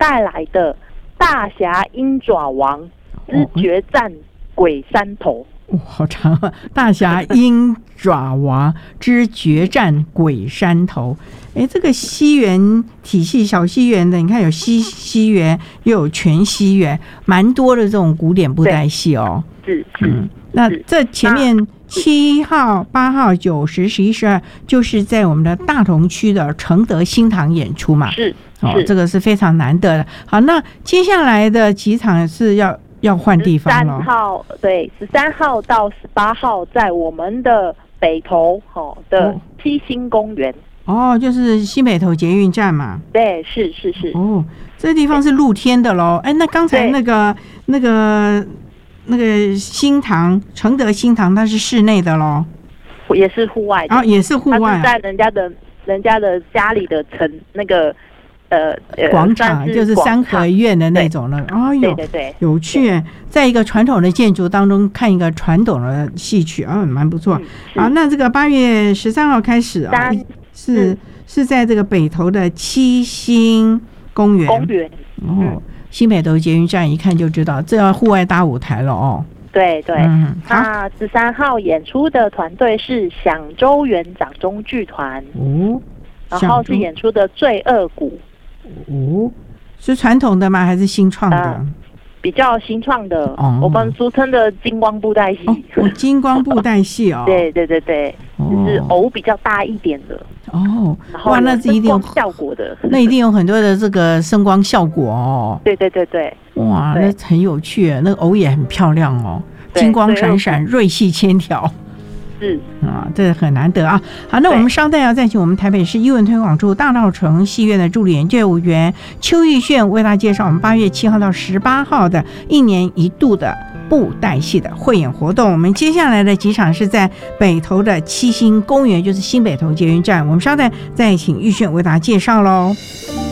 带来的大侠鹰爪王之决战鬼山头。 好长啊！大侠鹰爪王之决战鬼山头。这个西元体系，小西元的，你看有西元，又有全西元，蛮多的这种古典布袋戏哦。 是， 那这前面7号、8号、9、10、11、12，就是在我们的大同区的承德新堂演出嘛。 是， 这个是非常难得的。好，那接下来的几场是要换地方了。 13号到18号在我们的北投的七星公园。 就是新北投捷运站嘛。 对，是。 这地方是露天的咯。那刚才那个新堂，承德新堂，它是室内的咯， 也是户外的。 也是户外。 它是在人家的家里的广场，就是三合院的那种了。 对， 有趣，在一个传统的建筑当中看一个传统的戏曲，蛮不错。好，那这个8月13号开始是在这个北投的七星公园。新北投捷运站一看就知道，这要户外搭舞台了哦。 对，那13号演出的团队是响州园掌中剧团。然后是演出的罪恶谷。 是传统的吗？还是新创的？ 比较新创的，我们俗称的金光布袋戏。 金光布袋戏哦。 对，就是偶比较大一点的。 哇，那是一定有效果的。 那一定有很多的这个声光效果哦。 对。 哇，那很有趣，那个偶也很漂亮哦，金光闪闪，锐气千条。这很难得啊！好，那我们稍待要再请我们台北市艺文推广处大稻埕戏院的助理研究委员邱玉炫为大家介绍我们8月7号到18号的1年1度的布袋戏的汇演活动。我们接下来的几场是在北投的七星公园，就是新北投捷运站。我们稍待再请玉炫为大家介绍喽。